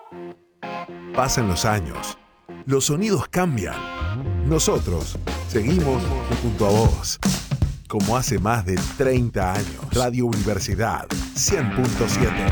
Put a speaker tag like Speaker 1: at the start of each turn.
Speaker 1: Pasan los años, los sonidos cambian. Nosotros seguimos junto a vos. Como hace más de 30 años. Radio Universidad 100.7.